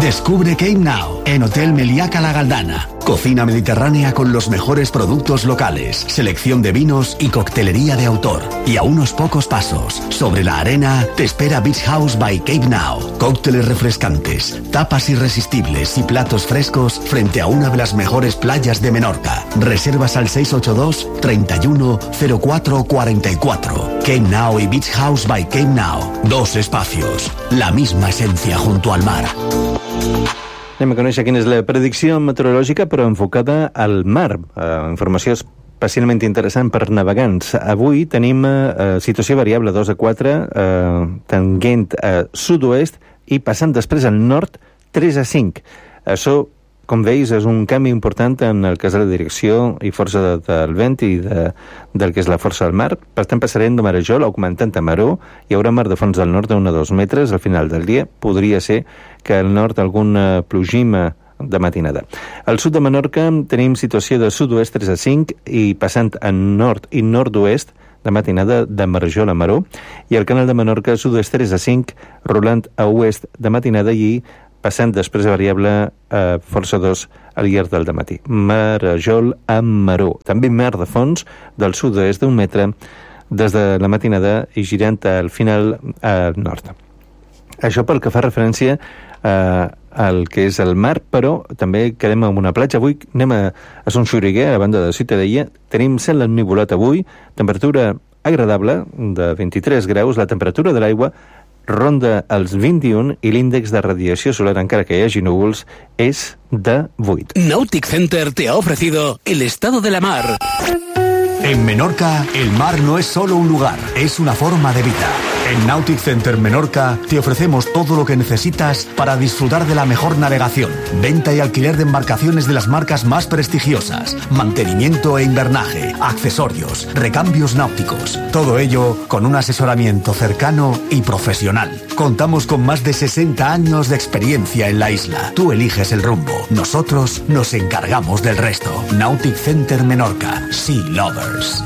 Descubre Cape Now en Hotel Meliaca La Galdana. Cocina mediterránea con los mejores productos locales, selección de vinos y coctelería de autor. Y a unos pocos pasos, sobre la arena, te espera Beach House by Cape Now. Cócteles refrescantes, tapas irresistibles y platos frescos frente a una de las mejores playas de Menorca. Reservas al 682 31 04 44. Cape Now y Beach House by Cape Now. 2 espacios, la misma esencia junto al mar. Anem a conèixer quina és la predicció meteorològica, però enfocada al mar. Informació especialment interessant per navegants. Avui tenim situació variable 2 a 4, tangent a sud-oest i passant després al nord 3 a 5. Això, com veus, és un canvi important en el que és la direcció i força del vent i del que és la força del mar. Per tant, passarem de marejol augmentant a maró. Hi haurà mar de fons del nord d'1 a 2 metres al final del dia. Podria ser que al nord alguna plogima de matinada. Al sud de Menorca tenim situació de sud-oest 3 a 5 i passant a nord i nord-oest de matinada de marejol a maró, i al canal de Menorca sud-oest 3 a 5, rolant a oest de matinada i passant després a variable força 2 al llarg del dematí. Marejol a maró. També mar de fons del sud-oest d'1 metre des de la matinada i girant al final al nord. Això pel que fa referència al que és el mar, però també quedem en una platja. Avui anem a Son Xoriguer, a la banda de Ciutadella. Tenim cel ennuvolat avui, temperatura agradable de 23 graus, la temperatura de l'aigua ronda els 21 i l'índex de radiació solar, encara que hi hagi núvols, és de 8. Nautic Center te ha ofrecido el estado de la mar. En Menorca, el mar no es solo un lugar, es una forma de vida. En Nautic Center Menorca te ofrecemos todo lo que necesitas para disfrutar de la mejor navegación, venta y alquiler de embarcaciones de las marcas más prestigiosas, mantenimiento e invernaje, accesorios, recambios náuticos. Todo ello con un asesoramiento cercano y profesional. Contamos con más de 60 años de experiencia en la isla. Tú eliges el rumbo, nosotros nos encargamos del resto. Nautic Center Menorca, Sea Lovers.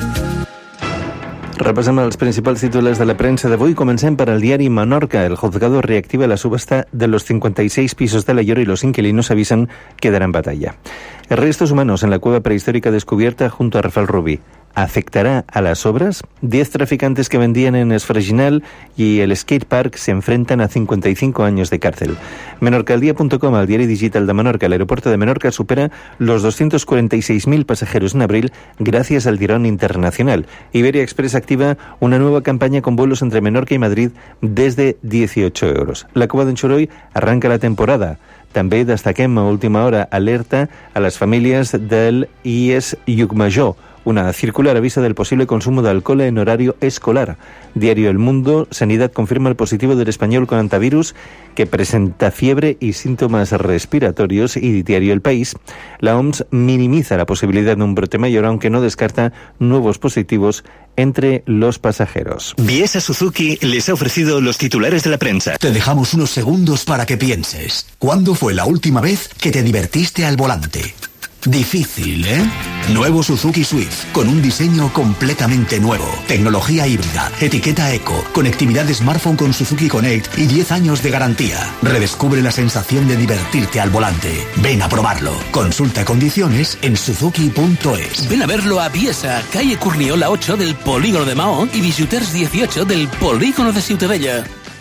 Repassem els principals titulars de la premsa d'avui. Comencem per al diari Menorca. El juzgado reactiva la subasta de los 56 pisos de La Llora y los inquilinos avisan que darán batalla. Restos humanos en la cueva prehistórica descubierta junto a Rafael Rubí. ¿Afectará a las obras? 10 traficantes que vendían en Esfraginal y el skatepark se enfrentan a 55 años de cárcel. Menorcaldia.com, el diario digital de Menorca. El aeropuerto de Menorca supera los 246.000 pasajeros en abril gracias al tirón internacional. Iberia Express activa una nueva campaña con vuelos entre Menorca y Madrid desde 18 euros. La Cova d'en Xoroi arranca la temporada. També destaquem a última hora alerta a les famílies del IES Llucmajor. Una circular avisa del posible consumo de alcohol en horario escolar. Diario El Mundo, Sanidad confirma el positivo del español con antivirus que presenta fiebre y síntomas respiratorios. Y Diario El País, la OMS minimiza la posibilidad de un brote mayor, aunque no descarta nuevos positivos entre los pasajeros. Biesa Suzuki les ha ofrecido los titulares de la prensa. Te dejamos unos segundos para que pienses. ¿Cuándo fue la última vez que te divertiste al volante? Difícil, ¿eh? Nuevo Suzuki Swift, con un diseño completamente nuevo. Tecnología híbrida, etiqueta eco, conectividad de smartphone con Suzuki Connect y 10 años de garantía. Redescubre la sensación de divertirte al volante. Ven a probarlo. Consulta condiciones en suzuki.es. Ven a verlo a Biesa, calle Curniola 8 del Polígono de Mahón y Visiters 18 del Polígono de Ciutadella.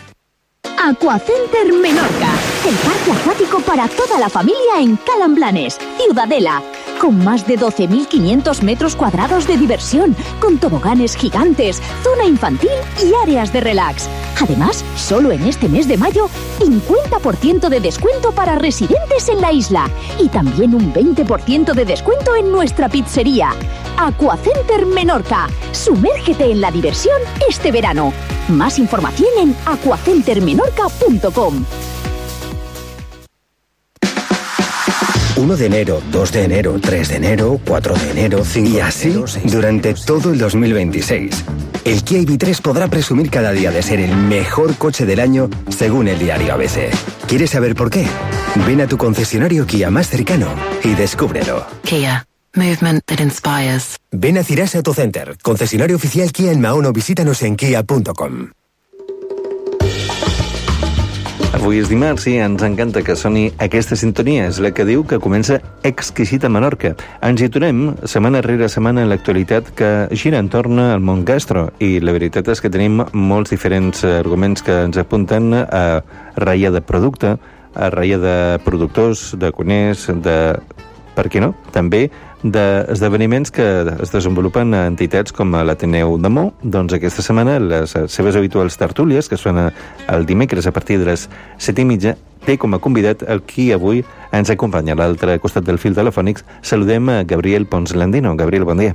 Aquacenter Menorca, el parque acuático para toda la familia en Calamblanes, Ciudadela, con más de 12.500 metros cuadrados de diversión, con toboganes gigantes, zona infantil y áreas de relax. Además, solo en este mes de mayo, 50% de descuento para residentes en la isla y también un 20% de descuento en nuestra pizzería. Aquacenter Menorca, sumérgete en la diversión este verano. Más información en aquacentermenorca.com. 1 de enero, 2 de enero, 3 de enero, 4 de enero, 5 y así durante todo el 2026. El Kia EV3 podrá presumir cada día de ser el mejor coche del año según el diario ABC. ¿Quieres saber por qué? Ven a tu concesionario Kia más cercano y descúbrelo. Kia. Movement that inspires. Ven a Cirasa Autocenter, concesionario oficial Kia en Mahón, o visítanos en kia.com. Avui és dimarts i ens encanta que soni aquesta sintonia. És la que diu que comença Exquisita Menorca. Ens hi tornem setmana rere setmana en l'actualitat que gira entorn al món gastro, i la veritat és que tenim molts diferents arguments que ens apunten a raia de producte, a raia de productors, de cuiners, de... per què no? També d'esdeveniments que es desenvolupen a entitats com l'Ateneu de Mó. Doncs aquesta setmana les seves habituals tertúlies, que suena el dimecres a partir de les 7:30, té com a convidat el qui avui ens acompanya a l'altre costat del fil telefònic. Saludem a Gabriel Pons Landino. Gabriel, bon dia.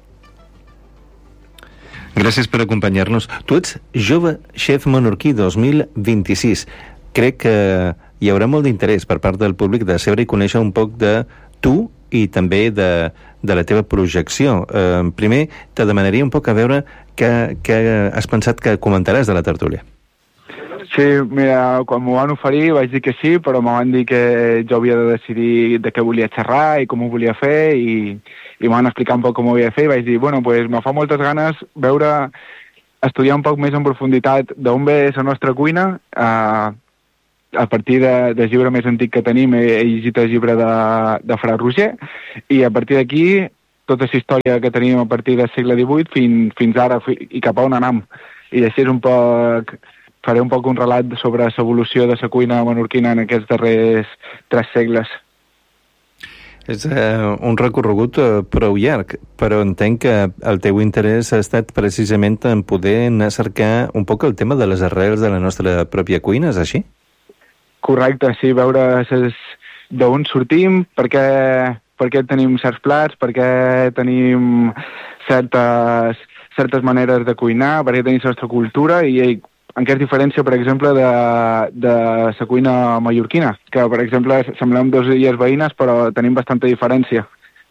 Gràcies per acompanyar-nos. Tu ets jove xef menorquí 2026. Crec que hi haurà molt d'interès per part del públic de saber i conèixer un poc de tu i també de la teva projecció. Primer, te demanaria un poc a veure què has pensat que comentaràs de la tertúlia. Sí, mira, quan m'ho van oferir vaig dir que sí, però me van dir que jo havia de decidir de què volia xerrar i com ho volia fer, i me van explicar un poc com ho havia de fer, i vaig dir, bueno, pues me fa moltes ganes estudiar un poc més en profunditat d'on ve la nostra cuina. A partir del llibre més antic que tenim he llegit el llibre de Fra Roger, i a partir d'aquí tota la història que tenim a partir del segle XVIII fins ara i cap a on anem. I així faré un poc un relat sobre l'evolució de la cuina menorquina en aquests darrers 3 segles. És un recorregut prou llarg, però entenc que el teu interès ha estat precisament en poder anar a cercar un poc el tema de les arrels de la nostra pròpia cuina, és així? Correcte, sí, veure d'on sortim, per què tenim certs plats, per què tenim certes maneres de cuinar, per què tenim la nostra cultura, i en què és diferència, per exemple, de la cuina mallorquina, que, per exemple, semblem 2 illes veïnes, però tenim bastanta diferència.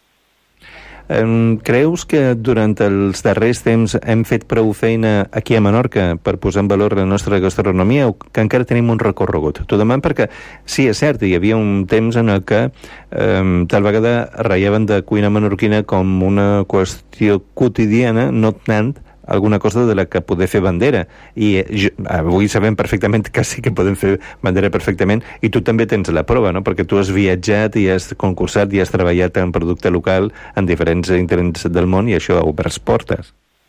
Creus que durant els darrers temps hem fet prou feina aquí a Menorca per posar en valor la nostra gastronomia, o que encara tenim un recorregut? T'ho demano perquè, sí, és cert, hi havia un temps en el que tal vegada ratllaven de cuina menorquina com una qüestió quotidiana, no tant alguna cosa de la que poder fer bandera, i avui sabem perfectament que sí que podem fer bandera perfectament, i tu també tens la prova, no? Perquè tu has viatjat i has concursat i has treballat en producte local en diferents indrets del món, i això ha obert portes.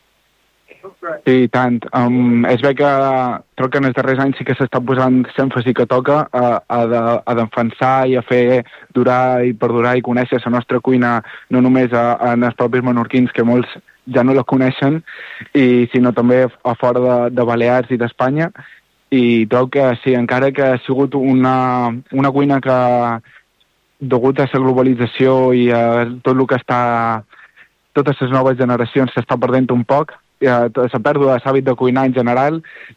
Sí, tant. Es ve que crec que en els darrers anys sí que s'està posant l'èmfasi que toca a defensar i a fer durar i perdurar i conèixer la nostra cuina, no només en els propis menorquins, que molts ja no la coneixen, sinó també a fora de Balears i d'Espanya. I trobo que sí, encara que ha sigut una cuina que, degut a la globalització i a tot el que totes les noves generacions s'està perdent un poc, la pèrdua de l'hàbit de cuinar en general,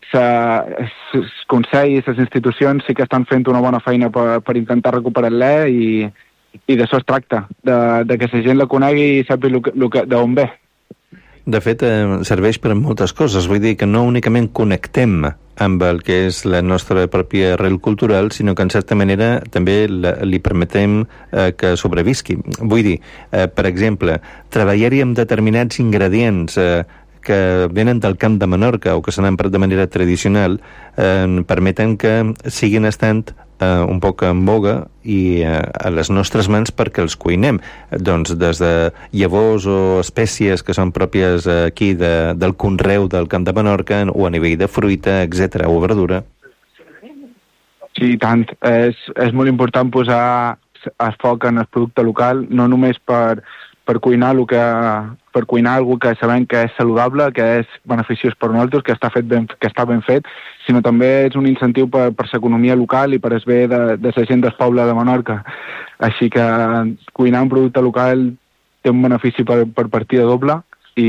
els consells i les institucions sí que estan fent una bona feina per intentar recuperar-la, i d'això es tracta, de que la gent la conegui i sàpiga d'on ve. De fet, serveix per moltes coses. Vull dir que no únicament connectem amb el que és la nostra pròpia arrel cultural, sinó que en certa manera també li permetem que sobrevisqui. Vull dir, per exemple, treballar-hi amb determinats ingredients que venen del camp de Menorca o que s'han emprat de manera tradicional permeten que siguin estant un poc en boga i a les nostres mans perquè els cuinem. Doncs des de llavors o espècies que són pròpies aquí del conreu del camp de Menorca, o a nivell de fruita, etc., o verdura. Sí, tant. És molt important posar el foc en el producte local, no només per cuinar algo que sabem que és saludable, que és beneficiós per nosaltres, que està ben fet, sinó també és un incentiu per l'economia local i per el bé de la gent del poble de Menorca. Així que cuinar un producte local té un benefici per partida doble,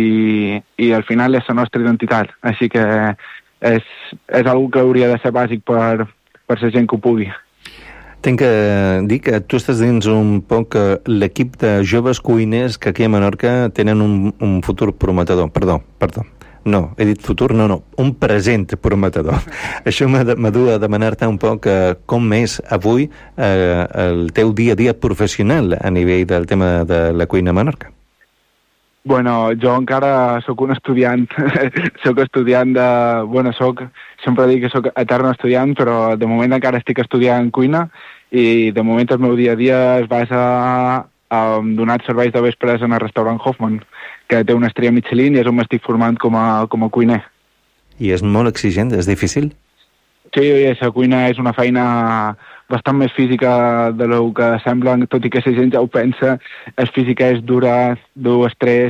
i al final és la nostra identitat. Així que és algo que hauria de ser bàsic per la gent que ho pugui. Tinc que dir que tu estàs dins un poc l'equip de joves cuiners que aquí a Menorca tenen un futur prometedor. Perdó. No, he dit futur, no, un present prometedor. Això m'adu a demanar-te un poc com és avui el teu dia a dia professional a nivell del tema de la cuina a Menorca. Bueno, jo encara sóc un estudiant, sóc estudiant de... Bueno, sempre dic que sóc etern estudiant, però de moment encara estic estudiant cuina i de moment el meu dia a dia es basa a donar serveis de vespres en el restaurant Hoffman, que té una estrella Michelin i és on m'estic formant com a cuiner. I és molt exigent, és difícil? Sí, la cuina és una feina bastant més física de lo que sembla, tot i que la gent ja ho pensa. És física, és dura, du estrès,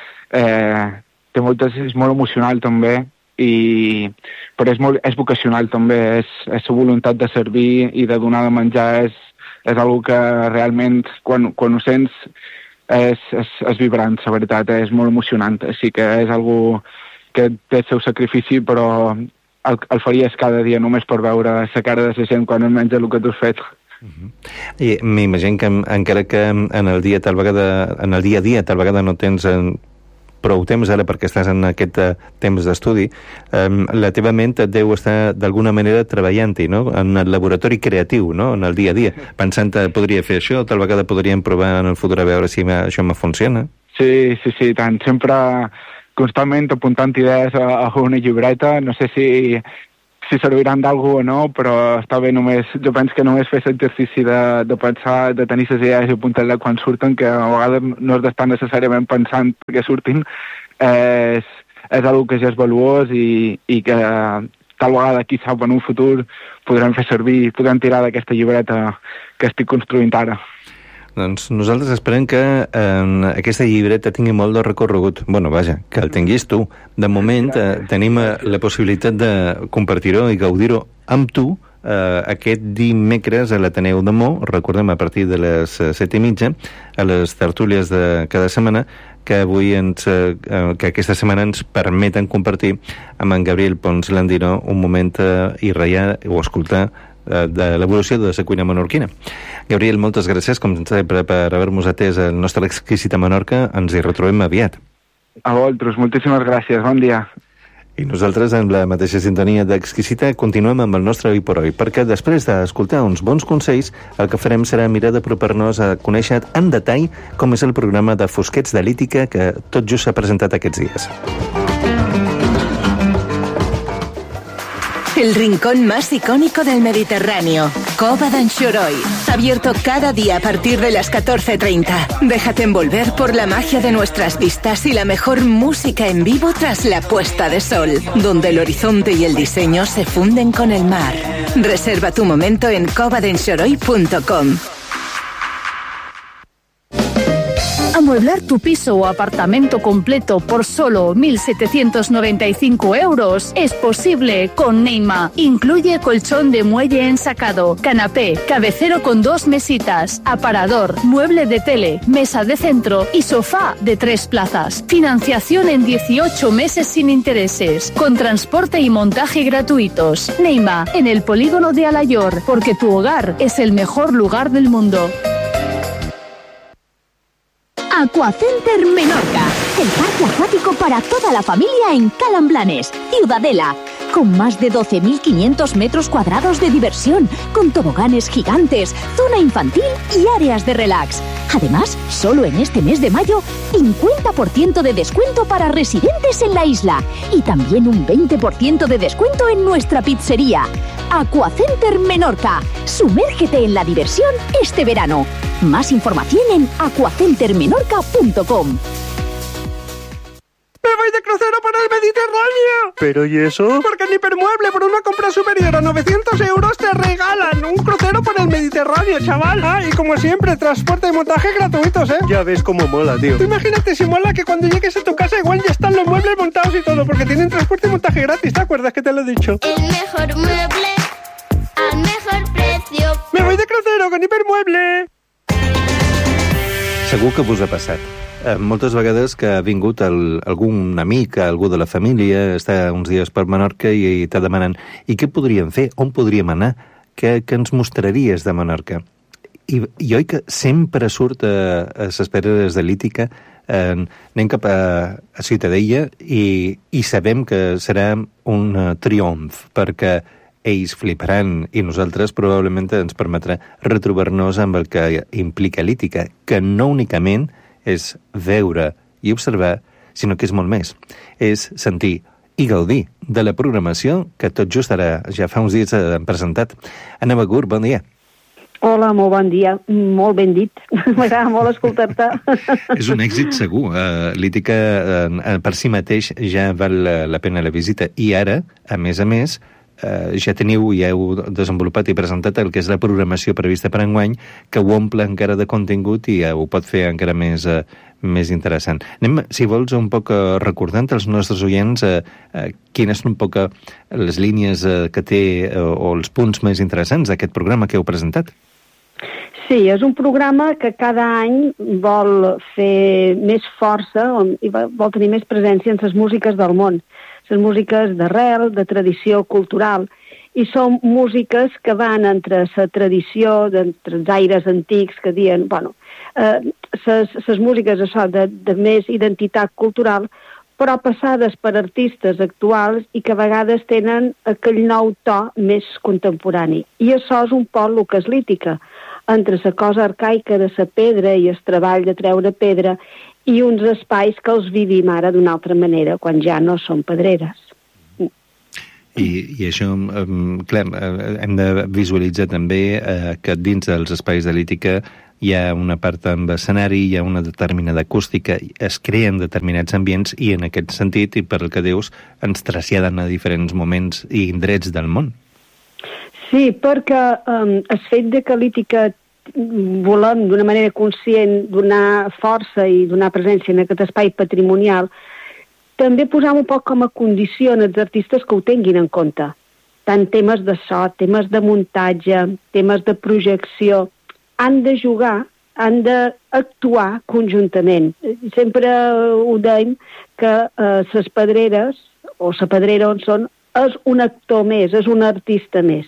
és molt emocional també, però és vocacional també, és la voluntat de servir i de donar de menjar, és algo que realment, quan ho sents, és vibrant, la veritat, és molt emocionant. Així que és algo que té el seu sacrifici, però el faries cada dia només per veure la cara de la gent quan es menja el que tu has fet. I m'imagino que encara que en el dia a dia tal vegada no tens prou temps ara perquè estàs en aquest temps d'estudi, la teva ment et deu estar d'alguna manera treballant-hi, no? En el laboratori creatiu, no? En el dia a dia, pensant que podria fer això, tal vegada podríem provar en el futur a veure si això me funciona. Sí, tant. Sempre constantment apuntant idees a una llibreta. No sé si serviran d'algú o no, però està bé només... Jo penso que només fer l'exercici de pensar, de tenir les idees i apuntar-les quan surten, que a vegades no has d'estar necessàriament pensant que surtin, és algo que ja és valuós i que tal vegada, qui sap, en un futur podrem fer servir, podrem tirar d'aquesta llibreta que estic construint ara. Doncs nosaltres esperem que aquesta llibreta tingui molt de recorregut. Bueno, vaja, que el tinguis tu. De moment tenim la possibilitat de compartir-ho i gaudir-ho amb tu aquest dimecres a l'Ateneu de Mo, recordem, a partir de les 7:30, a les tertúlies de cada setmana, que que aquesta setmana ens permeten compartir amb en Gabriel Pons Landino un moment i reiar o escoltar de l'evolució de la cuina menorquina. Gabriel, moltes gràcies, com sempre, per haver-nos atès al nostre Exquisita Menorca. Ens hi retrobem aviat. A vosaltres, moltíssimes gràcies. Bon dia. I nosaltres, en la mateixa sintonia d'Exquisita, continuem amb el nostre Oi por Hoy, perquè després d'escoltar uns bons consells, el que farem serà mirar d'apropar-nos a conèixer en detall com és el programa de Fosquets de Lítica que tot just s'ha presentat aquests dies. El rincón más icónico del Mediterráneo, Cova d'Anxoroy. Abierto cada día a partir de las 14:30. Déjate envolver por la magia de nuestras vistas y la mejor música en vivo tras la puesta de sol, donde el horizonte y el diseño se funden con el mar. Reserva tu momento en covadenxoroy.com. Amueblar tu piso o apartamento completo por solo 1.795 euros es posible con Neima. Incluye colchón de muelle ensacado, canapé, cabecero con 2 mesitas, aparador, mueble de tele, mesa de centro y sofá de 3 plazas. Financiación en 18 meses sin intereses, con transporte y montaje gratuitos. Neima, en el polígono de Alayor, porque tu hogar es el mejor lugar del mundo. Aquacenter Menorca, el parque acuático para toda la familia en Calamblanes, Ciudadela, con más de 12.500 metros cuadrados de diversión, con toboganes gigantes, zona infantil y áreas de relax. Además, solo en este mes de mayo, 50% de descuento para residentes en la isla y también un 20% de descuento en nuestra pizzería. Aquacenter Menorca. Sumérgete en la diversión este verano. Más información en aquacentermenorca.com. ¡Me voy de crucero por el Mediterráneo! ¿Pero y eso? Porque en Hipermueble, por una compra superior a 900 euros, te regalan un crucero por el Mediterráneo, chaval. Ah, y como siempre, transporte y montaje gratuitos, ¿eh? Ya ves cómo mola, tío. Tú imagínate si mola que cuando llegues a tu casa igual ya están los muebles montados y todo, porque tienen transporte y montaje gratis, ¿te acuerdas que te lo he dicho? El mejor mueble al mejor precio. ¡Me voy de crucero con Hipermueble! Segur que vos ha passat. Moltes vegades que ha vingut algun amic, algú de la família, està uns dies per Menorca i t'ha demanant i què podríem fer? On podríem anar? Què ens mostraries de Menorca? I oi que sempre surt a les pedres de Lítica, anem cap a Ciutadella i sabem que serà un triomf, perquè ells fliparan i nosaltres probablement ens permetrà retrobar-nos amb el que implica Lítica, que no únicament és veure i observar, sinó que és molt més. És sentir i gaudir de la programació que tot just ara, ja fa uns dies, hem presentat. Anna Begur, bon dia. Hola, molt bon dia. Molt ben dit. M'agrada molt escoltar-te. És un èxit segur. Lítica per si mateix ja val la pena la visita. I ara, a més, ja heu desenvolupat i presentat el que és la programació prevista per enguany, que ho omple encara de contingut i ho pot fer encara més interessant. Anem, si vols, un poc recordant als nostres oients quines són un poc les línies que té o els punts més interessants d'aquest programa que heu presentat. Sí, és un programa que cada any vol fer més força i vol tenir més presència en les músiques del món. Les músiques d'arrel, de tradició cultural, i són músiques que van entre la tradició, entre els aires antics que diuen, les músiques això de més identitat cultural, però passades per artistes actuals i que a vegades tenen aquell nou to més contemporani. I això és un poc el que és lítica, entre la cosa arcaica de la pedra i el treball de treure pedra i uns espais que els vivim ara d'una altra manera, quan ja no són pedreres. I això, clar, hem de visualitzar també que dins dels espais de lítica hi ha una part amb escenari, hi ha una determinada acústica, es creen determinats ambients i en aquest sentit, i per el que dius, ens traslladen a diferents moments i indrets del món. Sí, perquè el fet de que lítica volem d'una manera conscient donar força i donar presència en aquest espai patrimonial, també posam un poc com a condició als artistes que ho tinguin en compte. Tant temes de so, temes de muntatge, temes de projecció, han de jugar, han d'actuar conjuntament. Sempre ho dèiem que les pedreres, o la pedrera on són, és un actor més, és un artista més.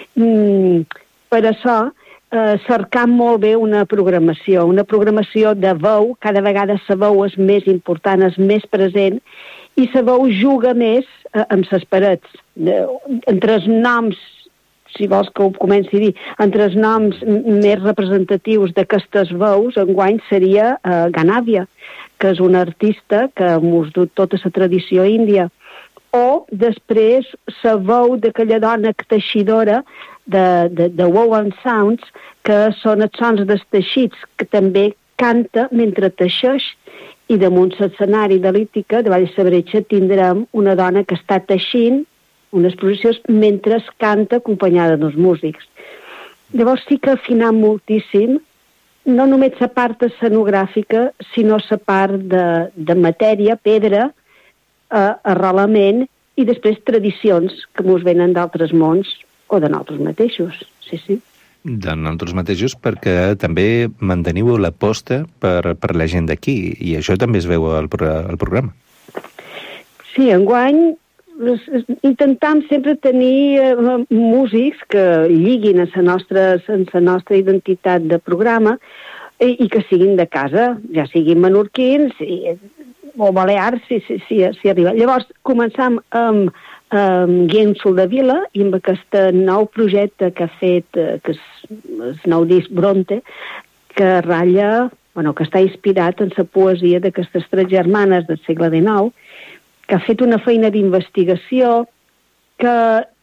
Per això, cercant molt bé una programació de veu, cada vegada la veu és més important, és més present, i la veu juga més amb les parets. Entre els noms, si vols que ho comenci a dir, entre els noms més representatius d'aquestes veus, enguany seria Ganàvia, que és un artista que mos du tota la tradició índia, o després la veu d'aquella dona teixidora de Woven Sounds, que són els sons dels teixits, que també canta mentre teixeix, i damunt l'escenari de lítica, de Vall de Bretxa, tindrem una dona que està teixint unes projeccions mentre canta acompanyada dels músics. Llavors sí que afinam moltíssim, no només la part escenogràfica, sinó la part de matèria, pedra, arrelament, i després tradicions que mos venen d'altres mons o de nosaltres mateixos, sí. De nosaltres mateixos, perquè també manteniu l'aposta per la gent d'aquí, i això també es veu al programa. Sí, enguany intentam sempre tenir músics que lliguin a la nostra identitat de programa i que siguin de casa, ja siguin menorquins o balears, si arriba. Llavors, començam amb Guillem Soldevila i amb aquest nou projecte que ha fet, que és el nou disc Bronte, que ratlla, que està inspirat en la poesia d'aquestes tres germanes del segle XIX, que ha fet una feina d'investigació, que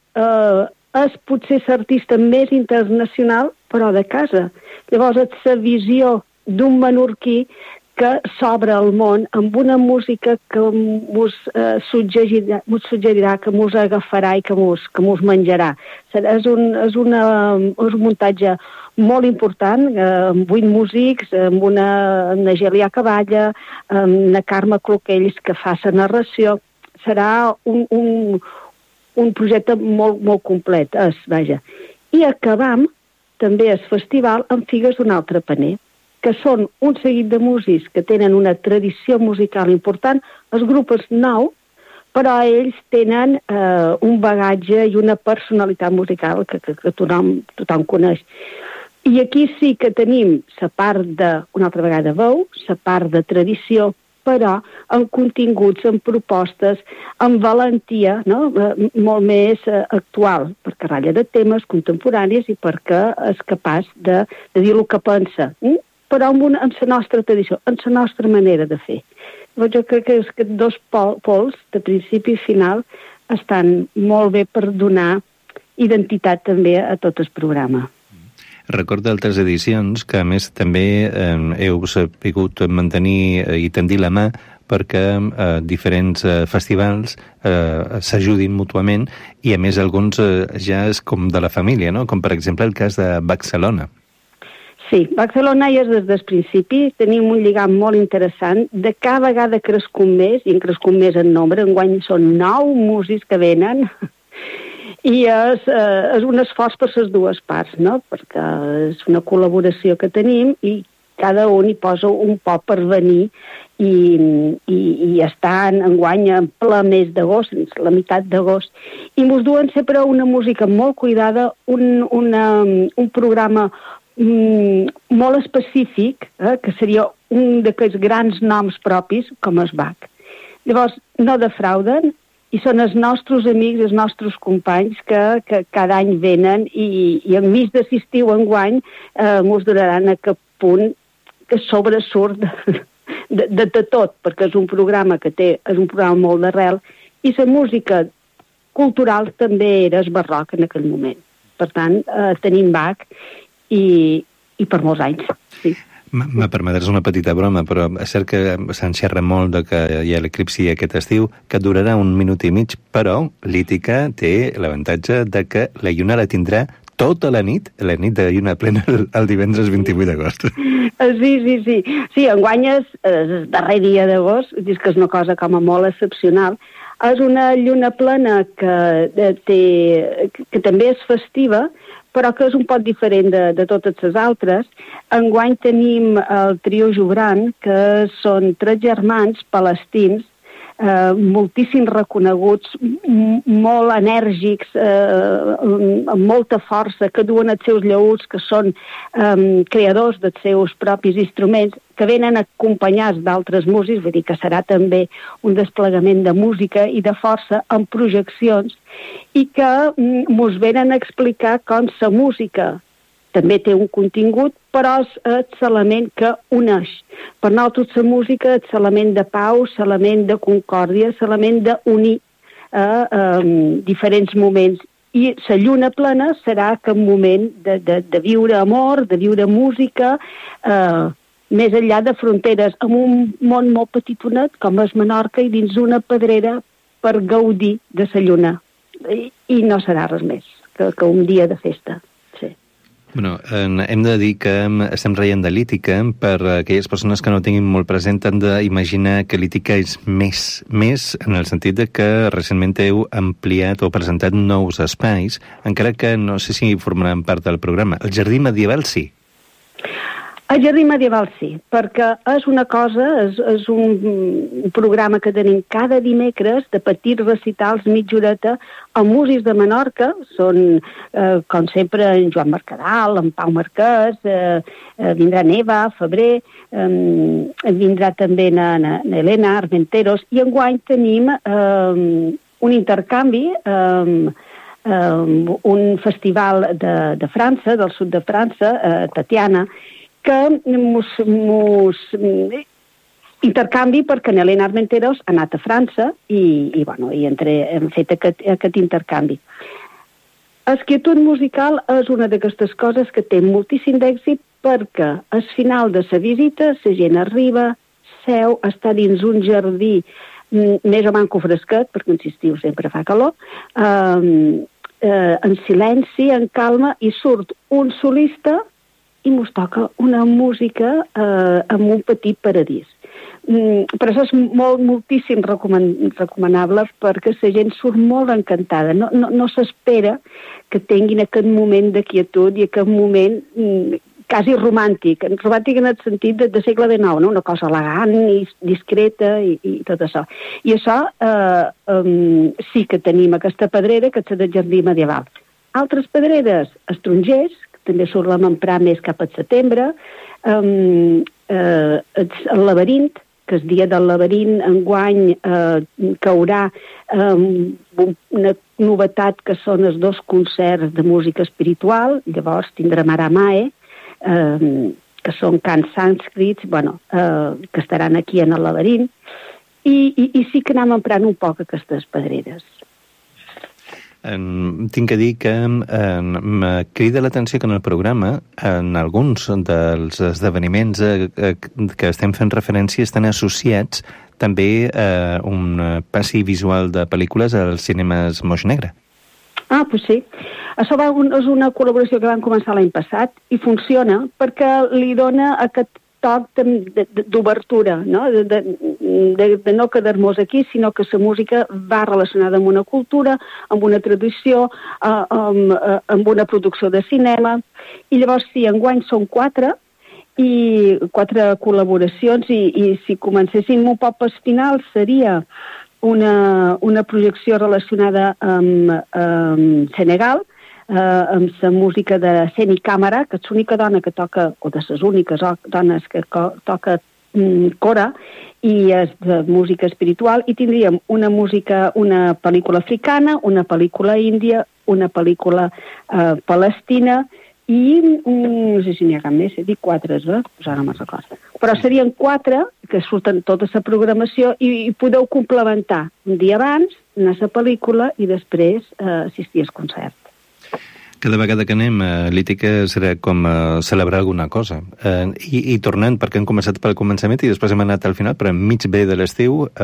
és potser l'artista més internacional, però de casa. Llavors, és la visió d'un menorquí que s'obre al món amb una música que mos suggerirà, que mos agafarà i que mos menjarà. És un muntatge molt important, amb 8 músics, amb una Gelià Cavalla, amb la Carme Cloquells, que fa la narració. Serà un projecte molt, molt complet, vaja. I acabam també el festival amb Figues d'un altre paner, que són un seguit de músics que tenen una tradició musical important. El grup és nou, però ells tenen un bagatge i una personalitat musical que tothom coneix. I aquí sí que tenim la part de, una altra vegada, veu, la part de tradició, però amb continguts, amb propostes, amb valentia, no? Molt més actual, perquè ratlla de temes contemporanis i perquè és capaç de dir el que pensa, però amb la nostra tradició, amb la nostra manera de fer. jo crec que aquests dos pols, de principi i final, estan molt bé per donar identitat també a tot el programa. Recordo altres edicions que, a més, també heu sabut mantenir i tendir la mà perquè diferents festivals s'ajudin mútuament i, a més, alguns ja és com de la família, no? Com, per exemple, el cas de Barcelona. Sí, Barcelona ja és des del principi. Tenim un lligam molt interessant. De cada vegada ha crescut més, i han crescut més en nombre. Enguany són 9 músics que venen. I és un esforç per les dues parts, no? Perquè és una col·laboració que tenim i cada un hi posa un poc per venir i estan enguany en ple mes d'agost, la meitat d'agost, i mos duen sempre una música molt cuidada, un programa molt específic, que seria un d'aquests grans noms propis, com el Bach. Llavors, no defrauden, i són els nostres amics, els nostres companys que cada any venen i enmig d'assistiu enguany mos donaran a cap punt que sobresurt de tot, perquè és un programa és un programa molt d'arrel, i la música cultural també era el barroc en aquell moment. Per tant, tenim Bach i per molts anys, sí. Me permetràs una petita broma, però és cert que se'n xerra molt de que hi ha l'eclipsi aquest estiu, que durarà 1 minut i mig, però l'Ítica té l'avantatge de que la lluna la tindrà tota la nit de lluna plena el divendres 28 d'agost. Sí. Sí, enguany és el darrer dia d'agost, dius que és una cosa com a molt excepcional. És una lluna plena que també és festiva, però que és un poc diferent de totes les altres. Enguany tenim el trio Jubran, que són 3 germans palestins, moltíssims reconeguts, molt enèrgics, amb molta força, que duen els seus llaüts, que són creadors dels seus propis instruments, que venen acompanyats d'altres músics, vull dir que serà també un desplegament de música i de força amb projeccions, i que mos venen a explicar com la música també té un contingut, però és l'element que uneix. Per nosaltres la música és l'element de pau, l'element de concòrdia, l'element d'unir diferents moments. I la lluna plena serà aquest moment de viure amor, de viure música, més enllà de fronteres, en un món molt petitonet, com és Menorca, i dins una pedrera per gaudir de la lluna. I no serà res més que un dia de festa. Bueno, hem de dir que estem reient de l'Ítica. Per aquelles persones que no tinguin molt present, han d'imaginar que l'Ítica és més en el sentit de que recentment heu ampliat o presentat nous espais, encara que no sé si formaran part del programa. El Jardí Medieval sí. El Jardí Medieval sí, perquè és una cosa, és un programa que tenim cada dimecres de petits recitals mitja horeta amb músics de Menorca, són com sempre en Joan Mercadal, en Pau Marquès, vindrà Neva, Febrer, vindrà també Helena Armenteros, i enguany tenim un intercanvi, un festival de França, del sud de França, Tatiana, que intercanvi perquè Helena Armenteros ha anat a França i hem fet aquest intercanvi. El Quietud Musical és una d'aquestes coses que té moltíssim d'èxit perquè al final de la visita la gent arriba, seu, està dins un jardí més o manco fresquet, perquè en estiu sempre fa calor, en silenci, en calma, i surt un solista i mos toca una música amb un petit paradís. Per això és moltíssim recomanable, perquè la gent surt molt encantada. No s'espera que tinguin aquest moment de quietud i aquest moment quasi romàntic en el sentit de segle XIX, no? Una cosa elegant i discreta i tot això. I això sí que tenim aquesta pedrera, que és del Jardí Medieval. Altres pedreres, estrangers, també solem emprar més cap al setembre, el Laberint, que el dia del Laberint enguany caurà una novetat que són els 2 concerts de música espiritual, llavors tindrem Aramae, que són cants sànscrits, que estaran aquí en el laberint, i sí que anem emprant un poc aquestes pedreres. Tinc que dir que me crida l'atenció que en el programa, en alguns dels esdeveniments que estem fent referència, estan associats també a un passi visual de pel·lícules als cinemes Moix Negre. Ah, doncs sí. Això és una col·laboració que vam començar l'any passat i funciona perquè li dona aquest toc d'obertura, no? De no quedar-nos aquí, sinó que la música va relacionada amb una cultura, amb una tradició, amb una producció de cinema. I llavors, sí, enguany són 4 col·laboracions i si comencéssim un poc pel final seria una projecció relacionada amb Senegal, amb la música de Seni Càmera, que és l'única dona que toca, o de les úniques dones que toca cora, i és de música espiritual, i tindríem una pel·lícula africana, una pel·lícula índia, una pel·lícula palestina, i no sé si n'hi ha cap més, he dit 4, pues ara me'n recordo. Però serien 4 que surten tota la programació i podeu complementar un dia abans, anar a la pel·lícula i després assistir al concert. Cada vegada que anem a Lítica serà com celebrar alguna cosa. I tornant, perquè hem començat pel començament i després hem anat al final, però enmig bé de l'estiu,